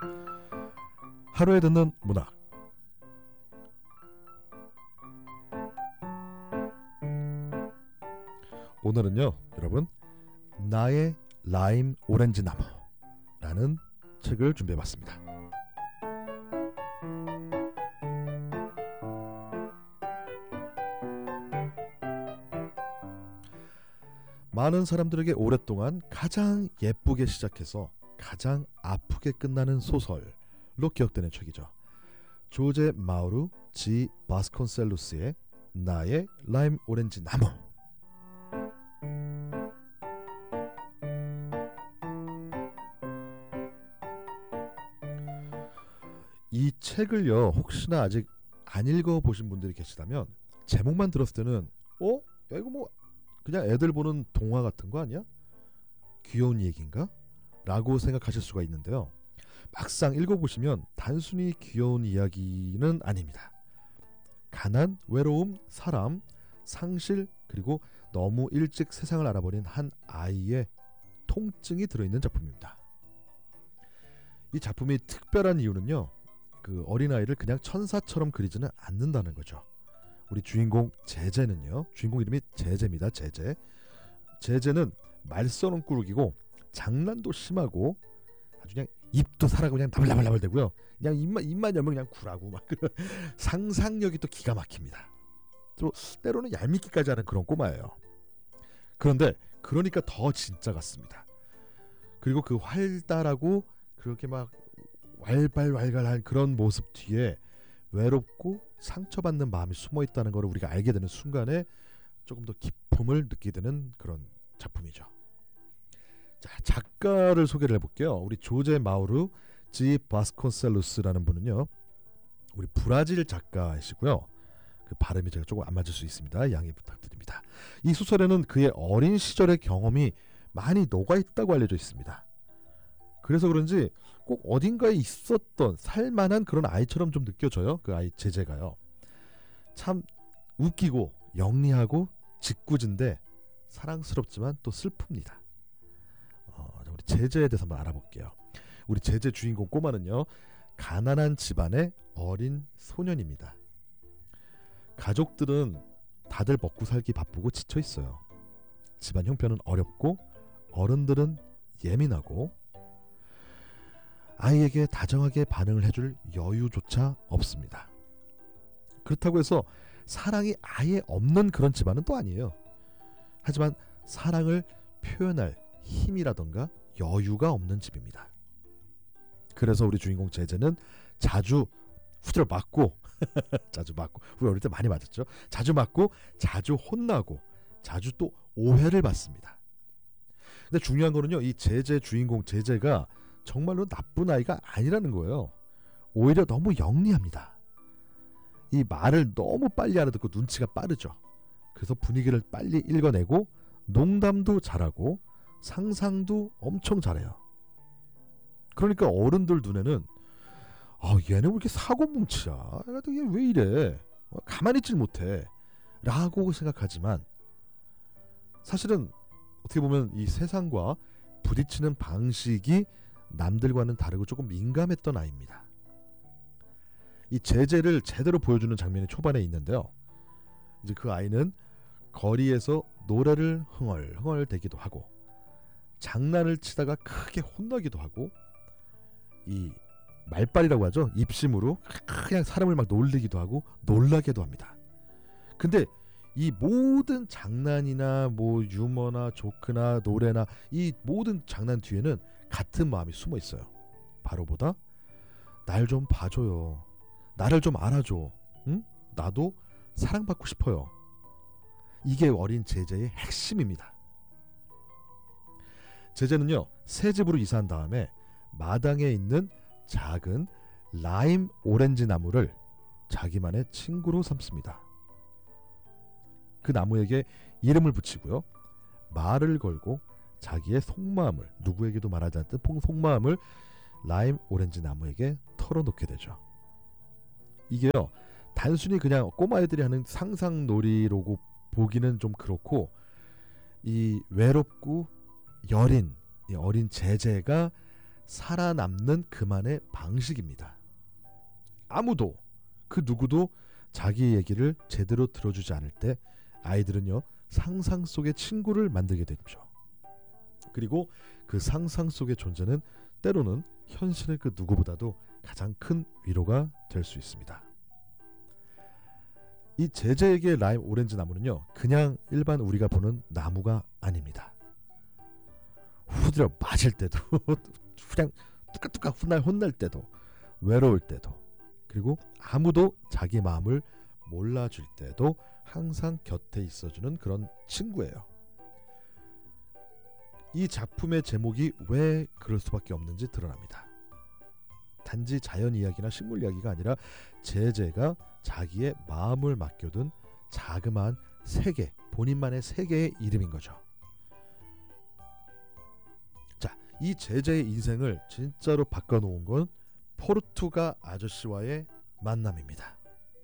하루에 듣는 문학. 오늘은요, 여러분, 나의 라임 오렌지 나무라는 책을 준비해봤습니다. 많은 사람들에게 오랫동안 가장 예쁘게 시작해서 가장 아프게 끝나는 소설로 기억되는 책이죠. 조제 마우루 G 바스콘셀로스의 나의 라임 오렌지 나무. 이 책을요, 혹시나 아직 안 읽어보신 분들이 계시다면 제목만 들었을 때는 야 이거 뭐 그냥 애들 보는 동화 같은 거 아니야? 귀여운 얘기인가? 라고 생각하실 수가 있는데요. 막상 읽어보시면 단순히 귀여운 이야기는 아닙니다. 가난, 외로움, 사람, 상실, 그리고 너무 일찍 세상을 알아버린 한 아이의 통증이 들어있는 작품입니다. 이 작품이 특별한 이유는요, 그 어린아이를 그냥 천사처럼 그리지는 않는다는 거죠. 우리 주인공 제제는요, 주인공 이름이 제제입니다. 제제는 말썽꾸러기고 장난도 심하고 아주 그냥 입도 살아고 그냥 나불나불 대고요. 그냥 입만 열면 그냥 굴하고 막 상상력이 또 기가 막힙니다. 또 때로는 얄밉기까지 하는 그런 꼬마예요. 그런데 그러니까 더 진짜 같습니다. 그리고 그 활달하고 그렇게 막 왈발왈갈한 그런 모습 뒤에 외롭고 상처받는 마음이 숨어있다는 것을 우리가 알게 되는 순간에 조금 더 기품을 느끼게 되는 그런 작품이죠. 자, 작가를 소개를 해볼게요. 우리 조제 마우루 G 바스콘셀로스라는 분은요, 우리 브라질 작가이시고요. 그 발음이 제가 조금 안 맞을 수 있습니다. 양해 부탁드립니다. 이 소설에는 그의 어린 시절의 경험이 많이 녹아있다고 알려져 있습니다. 그래서 그런지 꼭 어딘가에 있었던 살만한 그런 아이처럼 좀 느껴져요. 그 아이 제제가요. 참 웃기고 영리하고 짓궂은데 사랑스럽지만 또 슬픕니다. 우리 제제에 대해서 한번 알아볼게요. 우리 제제 주인공 꼬마는요, 가난한 집안의 어린 소년입니다. 가족들은 다들 먹고 살기 바쁘고 지쳐 있어요. 집안 형편은 어렵고 어른들은 예민하고 아이에게 다정하게 반응을 해줄 여유조차 없습니다. 그렇다고 해서 사랑이 아예 없는 그런 집안은 또 아니에요. 하지만 사랑을 표현할 힘이라던가 여유가 없는 집입니다. 그래서 우리 주인공 제제는 자주 후드를 맞고 자주 맞고, 우리 어릴 때 많이 맞았죠. 자주 맞고 자주 혼나고 자주 또 오해를 받습니다. 근데 중요한 거는요, 이 제제 주인공 제제가 정말로 나쁜 아이가 아니라는 거예요. 오히려 너무 영리합니다. 이 말을 너무 빨리 알아듣고 눈치가 빠르죠. 그래서 분위기를 빨리 읽어내고 농담도 잘하고 상상도 엄청 잘해요. 그러니까 어른들 눈에는 얘는 왜 이렇게 사고뭉치야? 얘 왜 이래? 가만히 있질 못해 라고 생각하지만 사실은 어떻게 보면 이 세상과 부딪히는 방식이 남들과는 다르고 조금 민감했던 아이입니다. 이 제제를 제대로 보여주는 장면이 초반에 있는데요. 이제 그 아이는 거리에서 노래를 흥얼흥얼 대기도 하고 장난을 치다가 크게 혼나기도 하고 이 말빨이라고 하죠. 입심으로 그냥 사람을 막 놀리기도 하고 놀라게도 합니다. 근데 이 모든 장난이나 뭐 유머나 조크나 노래나 이 모든 장난 뒤에는 같은 마음이 숨어 있어요. 바로 보다 날 좀 봐줘요. 나를 좀 알아줘. 응? 나도 사랑받고 싶어요. 이게 어린 제제의 핵심입니다. 제제는요, 새 집으로 이사한 다음에 마당에 있는 작은 라임 오렌지 나무를 자기만의 친구로 삼습니다. 그 나무에게 이름을 붙이고요, 말을 걸고 자기의 속마음을, 누구에게도 말하지 않던 속마음을 라임 오렌지 나무에게 털어놓게 되죠. 이게요, 단순히 그냥 꼬마애들이 하는 상상놀이로고 보기는 좀 그렇고, 이 외롭고 여린 이 어린 제제가 살아남는 그만의 방식입니다. 아무도 그 누구도 자기 얘기를 제대로 들어주지 않을 때 아이들은요 상상 속의 친구를 만들게 되죠. 그리고 그 상상 속의 존재는 때로는 현실의 그 누구보다도 가장 큰 위로가 될 수 있습니다. 이 제제에게 라임 오렌지 나무는요 그냥 일반 우리가 보는 나무가 아닙니다. 후드려 맞을 때도 그냥 뚜까뚜까 혼날 때도 외로울 때도 그리고 아무도 자기 마음을 몰라줄 때도 항상 곁에 있어주는 그런 친구예요. 이 작품의 제목이 왜 그럴 수밖에 없는지 드러납니다. 단지 자연 이야기나 식물 이야기가 아니라 제제가 자기의 마음을 맡겨둔 자그마한 세계, 본인만의 세계의 이름인 거죠. 자, 이 제제의 인생을 진짜로 바꿔놓은 건 포르투가 아저씨와의 만남입니다.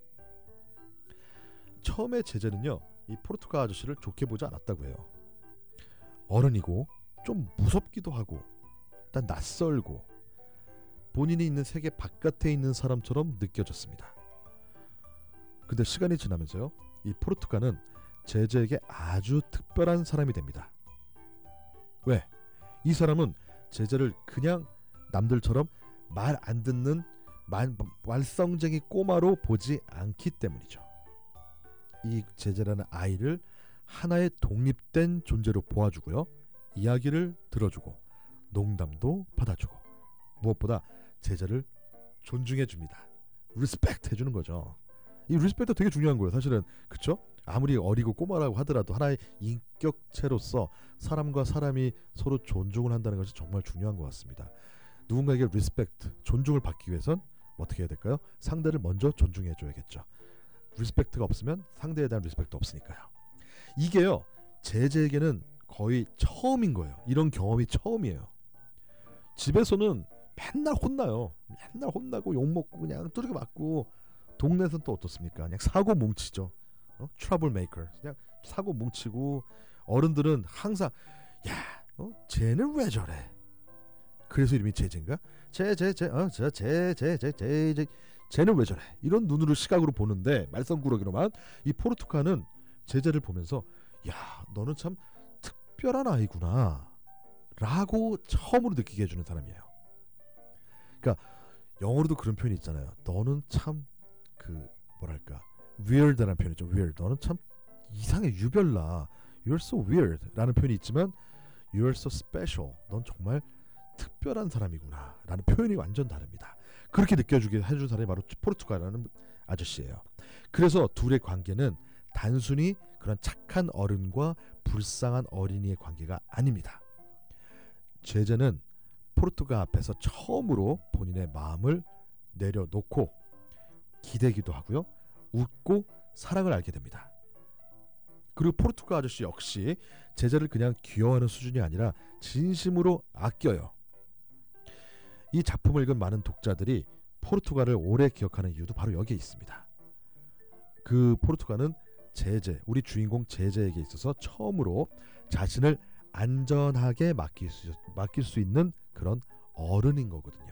처음에 제제는요, 이 포르투가 아저씨를 좋게 보지 않았다고 해요. 어른이고 좀 무섭기도 하고 일단 낯설고 본인이 있는 세계 바깥에 있는 사람처럼 느껴졌습니다. 근데 시간이 지나면서요, 이 포르투가는 제제에게 아주 특별한 사람이 됩니다. 왜? 이 사람은 제제를 그냥 남들처럼 말 안 듣는 말썽쟁이 꼬마로 보지 않기 때문이죠. 이 제제라는 아이를 하나의 독립된 존재로 보아주고요, 이야기를 들어주고 농담도 받아주고 무엇보다 제제를 존중해줍니다. 리스펙트 해주는 거죠. 이 리스펙트 되게 중요한 거예요. 사실은 그쵸? 아무리 어리고 꼬마라고 하더라도 하나의 인격체로서 사람과 사람이 서로 존중을 한다는 것이 정말 중요한 것 같습니다. 누군가에게 리스펙트, 존중을 받기 위해선 어떻게 해야 될까요? 상대를 먼저 존중해 줘야겠죠. 리스펙트가 없으면 상대에 대한 리스펙트 없으니까요. 이게요, 제제에게는 거의 처음인 거예요. 이런 경험이 처음이에요. 집에서는 맨날 혼나요. 맨날 혼나고 욕먹고 그냥 두들겨 맞고, 동네에서는 또 어떻습니까? 그냥 사고 뭉치죠. 트러블 메이커. 그냥 사고 뭉치고, 어른들은 항상 야, 쟤는 왜 저래? 그래서 이름이 제제인가? 쟤는 왜 저래? 이런 눈으로 시각으로 보는데, 말썽꾸러기로만. 이 포르투가는 제제를 보면서 야, 너는 참 특별한 아이구나 라고 처음으로 느끼게 해주는 사람이에요. 그러니까 영어로도 그런 표현이 있잖아요. 너는 참 그 뭐랄까 weird라는 표현이죠. weird. 너는 참 이상해, 유별나. You're so weird 라는 표현이 있지만 You're so special. 넌 정말 특별한 사람이구나 라는 표현이 완전 다릅니다. 그렇게 느껴주게 해준 사람이 바로 포르투가라는 아저씨예요. 그래서 둘의 관계는 단순히 그런 착한 어른과 불쌍한 어린이의 관계가 아닙니다. 제제는 포르투가 앞에서 처음으로 본인의 마음을 내려놓고 기대기도 하고요, 웃고 사랑을 알게 됩니다. 그리고 포르투가 아저씨 역시 제제를 그냥 귀여워하는 수준이 아니라 진심으로 아껴요. 이 작품을 읽은 많은 독자들이 포르투가를 오래 기억하는 이유도 바로 여기에 있습니다. 그 포르투가는 제제, 우리 주인공 제제에게 있어서 처음으로 자신을 안전하게 맡길 수 있는 그런 어른인 거거든요.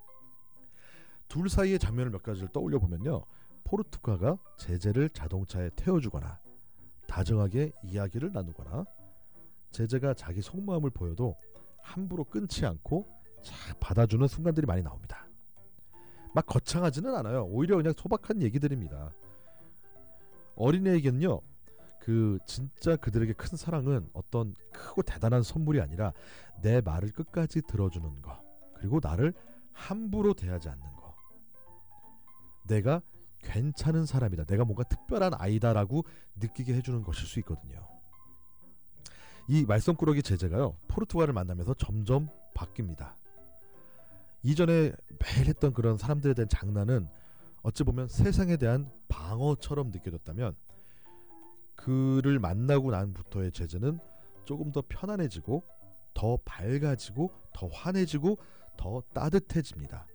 둘 사이의 장면을 몇 가지를 떠올려 보면요, 포르투가가 제제를 자동차에 태워주거나 다정하게 이야기를 나누거나 제제가 자기 속마음을 보여도 함부로 끊지 않고 잘 받아주는 순간들이 많이 나옵니다. 막 거창하지는 않아요. 오히려 그냥 소박한 얘기들입니다. 어린애에게는요, 그 진짜 그들에게 큰 사랑은 어떤 크고 대단한 선물이 아니라 내 말을 끝까지 들어주는 거, 그리고 나를 함부로 대하지 않는 거, 내가 괜찮은 사람이다, 내가 뭔가 특별한 아이다라고 느끼게 해주는 것일 수 있거든요. 이 말썽꾸러기 제제가요, 포르투갈을 만나면서 점점 바뀝니다. 이전에 매일 했던 그런 사람들에 대한 장난은 어찌 보면 세상에 대한 방어처럼 느껴졌다면, 그를 만나고 난부터의 제제는 조금 더 편안해지고 더 밝아지고 더 환해지고 더 따뜻해집니다.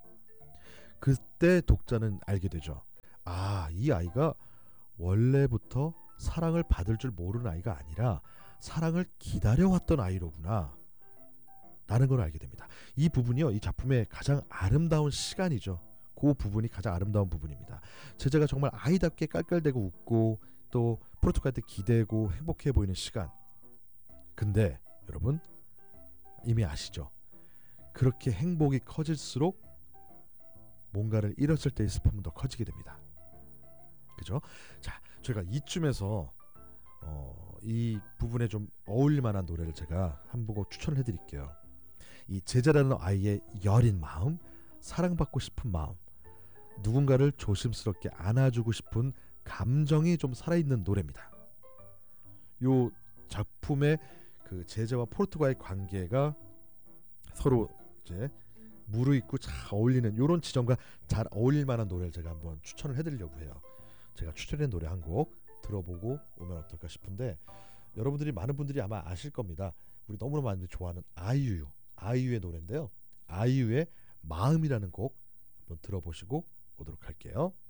그때 독자는 알게 되죠. 아, 이 아이가 원래부터 사랑을 받을 줄 모르는 아이가 아니라 사랑을 기다려왔던 아이로구나. 라는 걸 알게 됩니다. 이 부분이요, 이 작품의 가장 아름다운 시간이죠. 그 부분이 가장 아름다운 부분입니다. 제자가 정말 아이답게 깔깔대고 웃고 또 포르투갈한테 기대고 행복해 보이는 시간. 근데 여러분 이미 아시죠? 그렇게 행복이 커질수록 뭔가를 잃었을 때의 슬픔은 더 커지게 됩니다. 그죠? 자, 저희가 이쯤에서 이 부분에 좀 어울릴 만한 노래를 제가 한 곡 추천을 해드릴게요. 이 제자라는 아이의 여린 마음, 사랑받고 싶은 마음, 누군가를 조심스럽게 안아주고 싶은 감정이 좀 살아있는 노래입니다. 요 작품의 그 제자와 포르투갈의 관계가 서로 이제 무르익고 잘 어울리는 이런 지점과 잘 어울릴 만한 노래를 제가 한번 추천을 해드리려고 해요. 제가 추천한 노래 한 곡 들어보고 오면 어떨까 싶은데, 여러분들이 많은 분들이 아마 아실 겁니다. 우리 너무나 많이 좋아하는 아이유의 노래인데요. 아이유의 마음이라는 곡 한번 들어보시고 오도록 할게요.